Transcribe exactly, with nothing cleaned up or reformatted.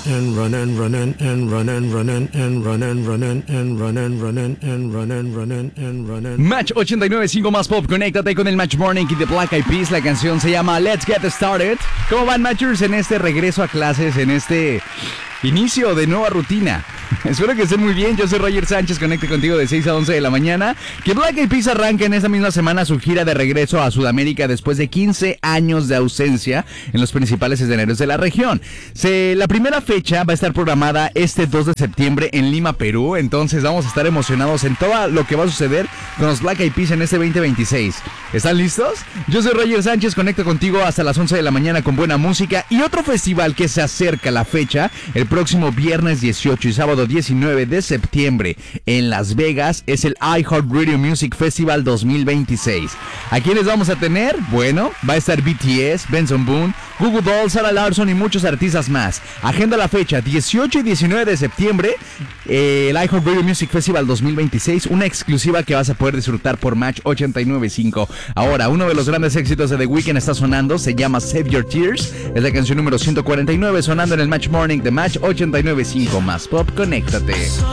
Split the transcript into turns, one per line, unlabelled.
and running, running and running, running and running, running and running, running and running, running and running.
Match ochenta y nueve punto cinco más pop, conéctate con el Match Morning y The Black Eyed Peas. La canción se llama Let's Get Started. ¿Cómo van, Matchers, en este regreso a clases, en este inicio de nueva rutina? Espero que estén muy bien. Yo soy Roger Sánchez, conecte contigo de seis a once de la mañana. Que Black Eyed Peas arranca en esta misma semana su gira de regreso a Sudamérica después de quince años de ausencia en los principales escenarios de la región. Se, la primera fecha va a estar programada este dos de septiembre en Lima, Perú. Entonces vamos a estar emocionados en todo lo que va a suceder con los Black Eyed Peas en este veinte veintiséis. ¿Están listos? Yo soy Roger Sánchez, conecto contigo hasta las once de la mañana con buena música y otro festival que se acerca a la fecha el próximo viernes dieciocho y sábado diecinueve de septiembre en Las Vegas es el iHeartRadio Music Festival dos mil veintiséis. ¿A quiénes vamos a tener? Bueno, va a estar B T S, Benson Boone, Google Dolls, Sarah Larson y muchos artistas más. Agenda la fecha dieciocho y diecinueve de septiembre, eh, el iHeartRadio Music Festival dos mil veintiséis, una exclusiva que vas a poder disfrutar por Match ochenta y nueve punto cinco. Ahora, uno de los grandes éxitos de The Weeknd está sonando, se llama Save Your Tears, es la canción número ciento cuarenta y nueve sonando en el Match Morning de Match ochenta y nueve punto cinco más pop. Conéctate.